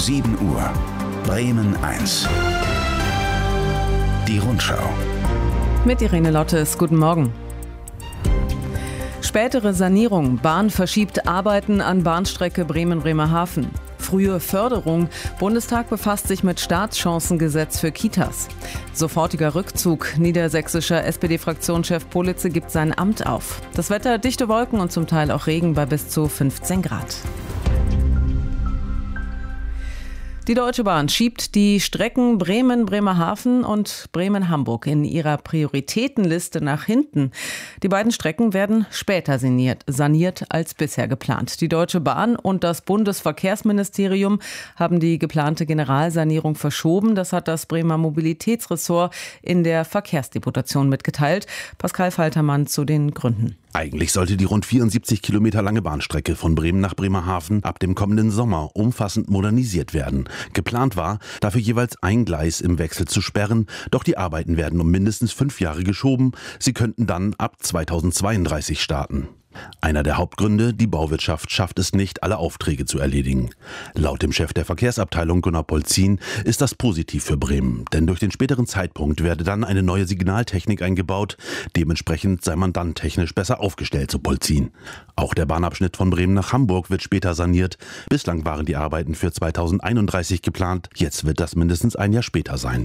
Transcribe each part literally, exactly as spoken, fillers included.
sieben Uhr. Bremen eins. Die Rundschau. Mit Irene Lottes, guten Morgen. Spätere Sanierung. Bahn verschiebt Arbeiten an Bahnstrecke Bremen-Bremerhaven. Frühe Förderung. Bundestag befasst sich mit Startchancengesetz für Kitas. Sofortiger Rückzug. Niedersächsischer S P D-Fraktionschef Politze gibt sein Amt auf. Das Wetter, dichte Wolken und zum Teil auch Regen bei bis zu fünfzehn Grad. Die Deutsche Bahn schiebt die Strecken Bremen-Bremerhaven und Bremen-Hamburg in ihrer Prioritätenliste nach hinten. Die beiden Strecken werden später saniert, saniert als bisher geplant. Die Deutsche Bahn und das Bundesverkehrsministerium haben die geplante Generalsanierung verschoben. Das hat das Bremer Mobilitätsressort in der Verkehrsdeputation mitgeteilt. Pascal Faltermann zu den Gründen. Eigentlich sollte die rund vierundsiebzig Kilometer lange Bahnstrecke von Bremen nach Bremerhaven ab dem kommenden Sommer umfassend modernisiert werden. Geplant war, dafür jeweils ein Gleis im Wechsel zu sperren, doch die Arbeiten werden um mindestens fünf Jahre geschoben. Sie könnten dann ab zweitausendzweiunddreißig starten. Einer der Hauptgründe, die Bauwirtschaft schafft es nicht, alle Aufträge zu erledigen. Laut dem Chef der Verkehrsabteilung Gunnar Polzin ist das positiv für Bremen, denn durch den späteren Zeitpunkt werde dann eine neue Signaltechnik eingebaut. Dementsprechend sei man dann technisch besser aufgestellt, so Polzin. Auch der Bahnabschnitt von Bremen nach Hamburg wird später saniert. Bislang waren die Arbeiten für zweitausendeinunddreißig geplant, jetzt wird das mindestens ein Jahr später sein.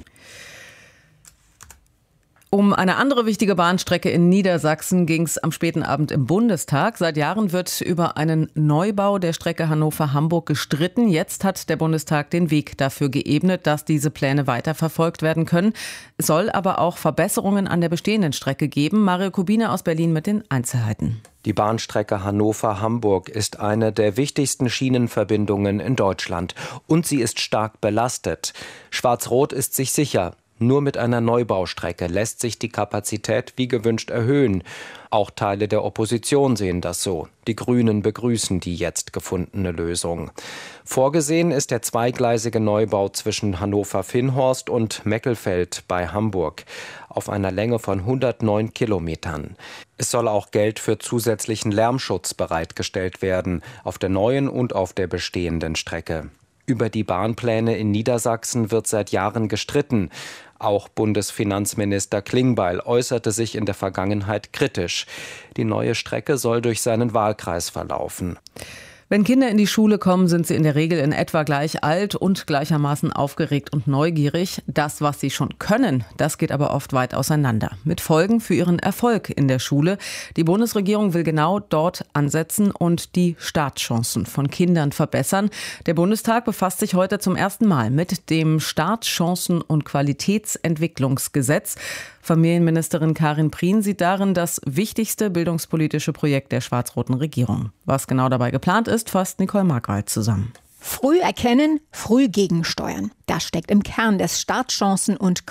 Um eine andere wichtige Bahnstrecke in Niedersachsen ging es am späten Abend im Bundestag. Seit Jahren wird über einen Neubau der Strecke Hannover-Hamburg gestritten. Jetzt hat der Bundestag den Weg dafür geebnet, dass diese Pläne weiterverfolgt werden können. Es soll aber auch Verbesserungen an der bestehenden Strecke geben. Mario Kubina aus Berlin mit den Einzelheiten. Die Bahnstrecke Hannover-Hamburg ist eine der wichtigsten Schienenverbindungen in Deutschland. Und sie ist stark belastet. Schwarz-Rot ist sich sicher. Nur mit einer Neubaustrecke lässt sich die Kapazität wie gewünscht erhöhen. Auch Teile der Opposition sehen das so. Die Grünen begrüßen die jetzt gefundene Lösung. Vorgesehen ist der zweigleisige Neubau zwischen Hannover-Vinnhorst und Meckelfeld bei Hamburg auf einer Länge von hundertneun Kilometern. Es soll auch Geld für zusätzlichen Lärmschutz bereitgestellt werden, auf der neuen und auf der bestehenden Strecke. Über die Bahnpläne in Niedersachsen wird seit Jahren gestritten. Auch Bundesfinanzminister Klingbeil äußerte sich in der Vergangenheit kritisch. Die neue Strecke soll durch seinen Wahlkreis verlaufen. Wenn Kinder in die Schule kommen, sind sie in der Regel in etwa gleich alt und gleichermaßen aufgeregt und neugierig. Das, was sie schon können, das geht aber oft weit auseinander. Mit Folgen für ihren Erfolg in der Schule. Die Bundesregierung will genau dort ansetzen und die Startchancen von Kindern verbessern. Der Bundestag befasst sich heute zum ersten Mal mit dem Startchancen- und Qualitätsentwicklungsgesetz. Familienministerin Karin Prien sieht darin das wichtigste bildungspolitische Projekt der schwarz-roten Regierung. Was genau dabei geplant ist, fasst Nicole Markwald zusammen. Früh erkennen, früh gegensteuern. Das steckt im Kern des Startchancen- und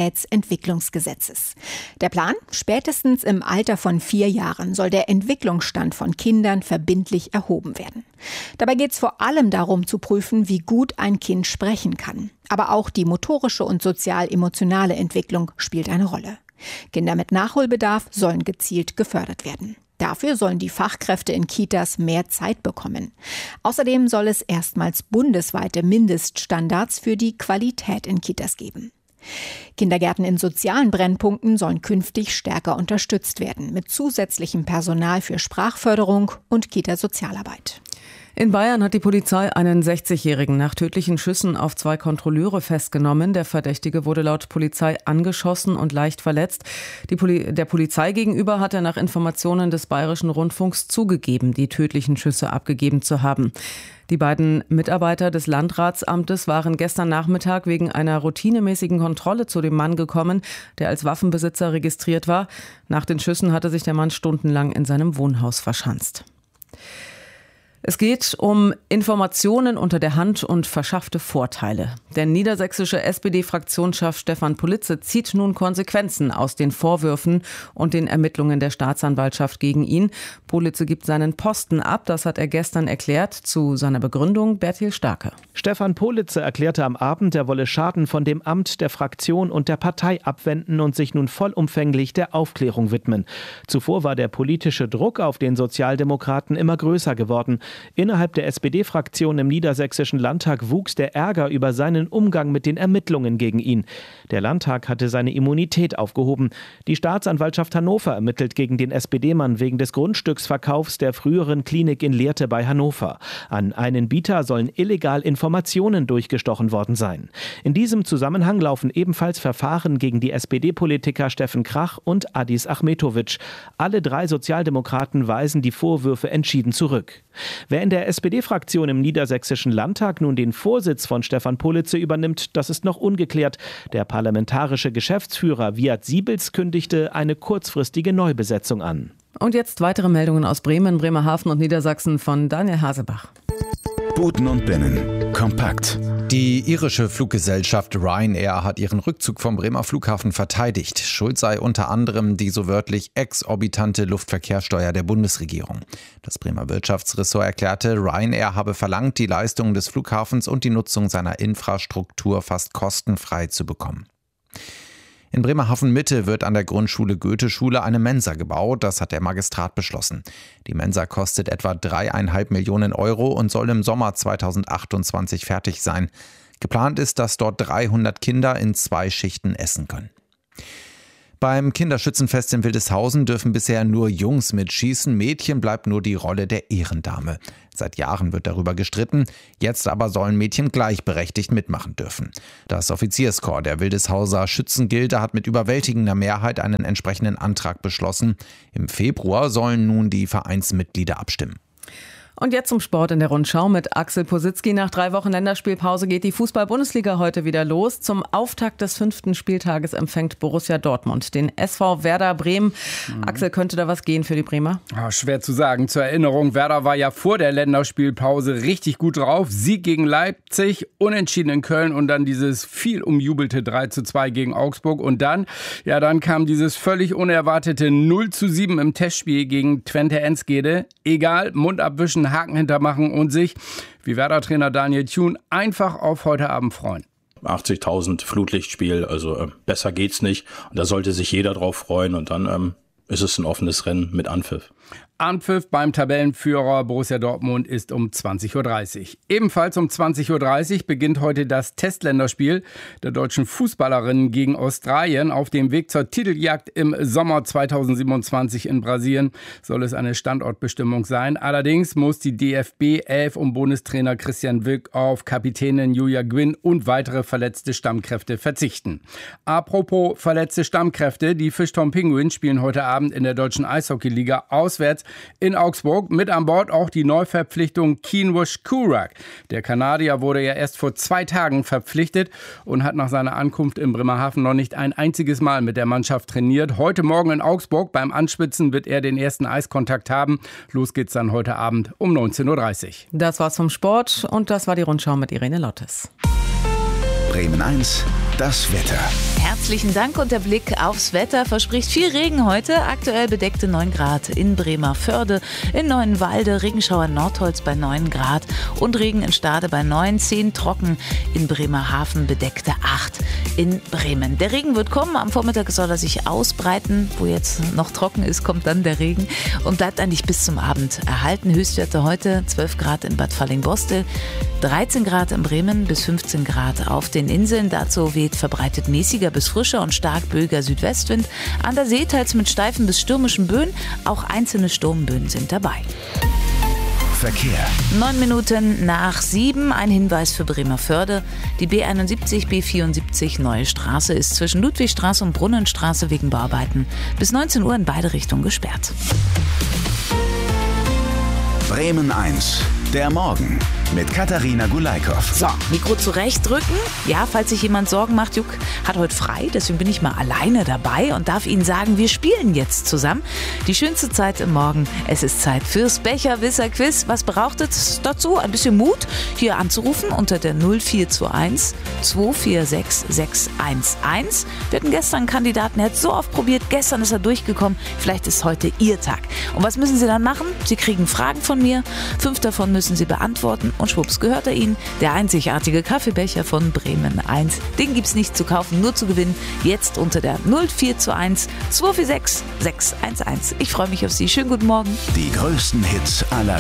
Qualitätsentwicklungsgesetzes. Der Plan? Spätestens im Alter von vier Jahren soll der Entwicklungsstand von Kindern verbindlich erhoben werden. Dabei geht es vor allem darum zu prüfen, wie gut ein Kind sprechen kann. Aber auch die motorische und sozial-emotionale Entwicklung spielt eine Rolle. Kinder mit Nachholbedarf sollen gezielt gefördert werden. Dafür sollen die Fachkräfte in Kitas mehr Zeit bekommen. Außerdem soll es erstmals bundesweite Mindeststandards für die Qualität in Kitas geben. Kindergärten in sozialen Brennpunkten sollen künftig stärker unterstützt werden, mit zusätzlichem Personal für Sprachförderung und Kita-Sozialarbeit. In Bayern hat die Polizei einen sechzigjährigen nach tödlichen Schüssen auf zwei Kontrolleure festgenommen. Der Verdächtige wurde laut Polizei angeschossen und leicht verletzt. Die Poli- der Polizei gegenüber hat er nach Informationen des Bayerischen Rundfunks zugegeben, die tödlichen Schüsse abgegeben zu haben. Die beiden Mitarbeiter des Landratsamtes waren gestern Nachmittag wegen einer routinemäßigen Kontrolle zu dem Mann gekommen, der als Waffenbesitzer registriert war. Nach den Schüssen hatte sich der Mann stundenlang in seinem Wohnhaus verschanzt. Es geht um Informationen unter der Hand und verschaffte Vorteile. Der niedersächsische S P D-Fraktionschef Stefan Politze zieht nun Konsequenzen aus den Vorwürfen und den Ermittlungen der Staatsanwaltschaft gegen ihn. Politze gibt seinen Posten ab, das hat er gestern erklärt. Zu seiner Begründung Bertil Starke. Stefan Politze erklärte am Abend, er wolle Schaden von dem Amt, der Fraktion und der Partei abwenden und sich nun vollumfänglich der Aufklärung widmen. Zuvor war der politische Druck auf den Sozialdemokraten immer größer geworden. Innerhalb der S P D-Fraktion im niedersächsischen Landtag wuchs der Ärger über seinen Umgang mit den Ermittlungen gegen ihn. Der Landtag hatte seine Immunität aufgehoben. Die Staatsanwaltschaft Hannover ermittelt gegen den S P D-Mann wegen des Grundstücksverkaufs der früheren Klinik in Lehrte bei Hannover. An einen Bieter sollen illegal Informationen durchgestochen worden sein. In diesem Zusammenhang laufen ebenfalls Verfahren gegen die S P D-Politiker Steffen Krach und Adis Achmetovic. Alle drei Sozialdemokraten weisen die Vorwürfe entschieden zurück. Wer in der S P D-Fraktion im niedersächsischen Landtag nun den Vorsitz von Stefan Politze übernimmt, das ist noch ungeklärt. Der parlamentarische Geschäftsführer Wiat Siebels kündigte eine kurzfristige Neubesetzung an. Und jetzt weitere Meldungen aus Bremen, Bremerhaven und Niedersachsen von Daniel Hasebach. Buten und Binnen. Kompakt. Die irische Fluggesellschaft Ryanair hat ihren Rückzug vom Bremer Flughafen verteidigt. Schuld sei unter anderem die so wörtlich exorbitante Luftverkehrssteuer der Bundesregierung. Das Bremer Wirtschaftsressort erklärte, Ryanair habe verlangt, die Leistungen des Flughafens und die Nutzung seiner Infrastruktur fast kostenfrei zu bekommen. In Bremerhaven-Mitte wird an der Grundschule Goethe-Schule eine Mensa gebaut, das hat der Magistrat beschlossen. Die Mensa kostet etwa dreieinhalb Millionen Euro und soll im Sommer zweitausendachtundzwanzig fertig sein. Geplant ist, dass dort dreihundert Kinder in zwei Schichten essen können. Beim Kinderschützenfest in Wildeshausen dürfen bisher nur Jungs mitschießen, Mädchen bleibt nur die Rolle der Ehrendame. Seit Jahren wird darüber gestritten, jetzt aber sollen Mädchen gleichberechtigt mitmachen dürfen. Das Offizierskorps der Wildeshauser Schützengilde hat mit überwältigender Mehrheit einen entsprechenden Antrag beschlossen. Im Februar sollen nun die Vereinsmitglieder abstimmen. Und jetzt zum Sport in der Rundschau mit Axel Positzky. Nach drei Wochen Länderspielpause geht die Fußball-Bundesliga heute wieder los. Zum Auftakt des fünften Spieltages empfängt Borussia Dortmund den S V Werder Bremen. Mhm. Axel, könnte da was gehen für die Bremer? Oh, schwer zu sagen. Zur Erinnerung, Werder war ja vor der Länderspielpause richtig gut drauf. Sieg gegen Leipzig, unentschieden in Köln und dann dieses viel umjubelte drei zu zwei gegen Augsburg. Und dann, ja, dann kam dieses völlig unerwartete null zu sieben im Testspiel gegen Twente Enschede. Egal, Mund abwischen, Haken hintermachen und sich, wie Werder-Trainer Daniel Thun, einfach auf heute Abend freuen. achtzigtausend Flutlichtspiel, also äh, besser geht's nicht. Und da sollte sich jeder drauf freuen und dann ähm, ist es ein offenes Rennen mit Anpfiff. Anpfiff beim Tabellenführer Borussia Dortmund ist um zwanzig Uhr dreißig. Ebenfalls um zwanzig Uhr dreißig beginnt heute das Testländerspiel der deutschen Fußballerinnen gegen Australien. Auf dem Weg zur Titeljagd im Sommer zweitausendsiebenundzwanzig in Brasilien soll es eine Standortbestimmung sein. Allerdings muss die D F B elf um Bundestrainer Christian Wilk auf Kapitänin Julia Gwynn und weitere verletzte Stammkräfte verzichten. Apropos verletzte Stammkräfte, die Fischtown Penguins spielen heute Abend in der deutschen Eishockeyliga auswärts in Augsburg. Mit an Bord auch die Neuverpflichtung Keenwush Kurak. Der Kanadier wurde ja erst vor zwei Tagen verpflichtet und hat nach seiner Ankunft in Bremerhaven noch nicht ein einziges Mal mit der Mannschaft trainiert. Heute Morgen in Augsburg beim Anschwitzen wird er den ersten Eiskontakt haben. Los geht's dann heute Abend um neunzehn Uhr dreißig. Das war's vom Sport und das war die Rundschau mit Irene Lottes. Bremen eins, das Wetter. Herzlichen Dank und der Blick aufs Wetter verspricht viel Regen heute. Aktuell bedeckte neun Grad in Bremerförde, in Neuenwalde, Regenschauer Nordholz bei neun Grad und Regen in Stade bei neun, zehn trocken in Bremerhaven, bedeckte acht in Bremen. Der Regen wird kommen, am Vormittag soll er sich ausbreiten. Wo jetzt noch trocken ist, kommt dann der Regen und bleibt eigentlich bis zum Abend erhalten. Höchstwerte heute zwölf Grad in Bad Falling-Bostel, dreizehn Grad in Bremen bis fünfzehn Grad auf den Inseln. Dazu weht verbreitet mäßiger bis frischer und stark böiger Südwestwind. An der See teils mit steifen bis stürmischen Böen. Auch einzelne Sturmböen sind dabei. Verkehr. Neun Minuten nach sieben. Ein Hinweis für Bremerförde. Die B einundsiebzig, B vierundsiebzig Neue Straße ist zwischen Ludwigstraße und Brunnenstraße wegen Bauarbeiten bis neunzehn Uhr in beide Richtungen gesperrt. Bremen eins, der Morgen mit Katharina Gulaikow. So, Mikro zurechtdrücken. Ja, falls sich jemand Sorgen macht, Juck hat heute frei, deswegen bin ich mal alleine dabei und darf Ihnen sagen, wir spielen jetzt zusammen. Die schönste Zeit im Morgen. Es ist Zeit fürs Becherwisser-Quiz. Was braucht es dazu? Ein bisschen Mut, hier anzurufen unter der null vier zwei eins zwei vier sechs sechs eins eins. Wir hatten gestern einen Kandidaten, der hat so oft probiert. Gestern ist er durchgekommen. Vielleicht ist heute Ihr Tag. Und was müssen Sie dann machen? Sie kriegen Fragen von mir. Fünf davon müssen Sie beantworten. Und schwupps gehört er Ihnen. Der einzigartige Kaffeebecher von Bremen eins. Den gibt's nicht zu kaufen, nur zu gewinnen. Jetzt unter der null vier zwei eins zwei vier sechs sechs eins eins. Ich freue mich auf Sie. Schönen guten Morgen. Die größten Hits aller